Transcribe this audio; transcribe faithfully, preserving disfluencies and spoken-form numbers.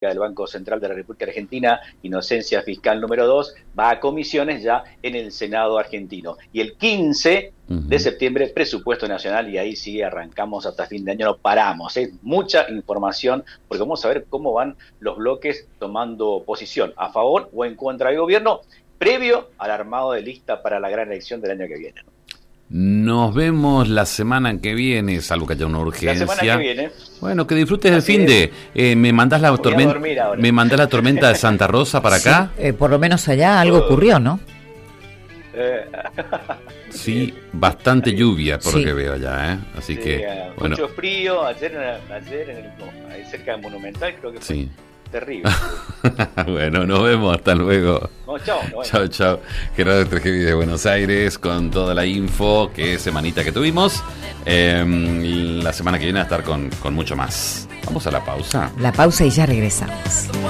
del Banco Central de la República Argentina, Inocencia Fiscal número dos, va a comisiones ya en el Senado argentino. Y el quince uh-huh. de septiembre, presupuesto nacional, y ahí sí arrancamos hasta fin de año, no paramos. Es ¿eh? mucha información, porque vamos a ver cómo van los bloques tomando posición, a favor o en contra del gobierno, previo al armado de lista para la gran elección del año que viene. Nos vemos la semana que viene, salvo que haya una urgencia. La semana que viene. Bueno, que disfrutes del fin de. Eh, me mandás la tormenta. Me mandás la tormenta de Santa Rosa para sí, acá. Eh, por lo menos allá algo uh, ocurrió, ¿no? Eh, sí, bastante lluvia por sí. lo que veo allá, ¿eh? Así sí, que uh, bueno. Mucho frío. Ayer, ayer en el, ahí cerca del Monumental, creo que fue. Sí. Terrible. Bueno, nos vemos, hasta luego. No, chao. No, chao, chao. Gerardo Trejevi de Buenos Aires con toda la info, que semanita que tuvimos. Eh, la semana que viene a estar con, con mucho más. Vamos a la pausa. La pausa y ya regresamos.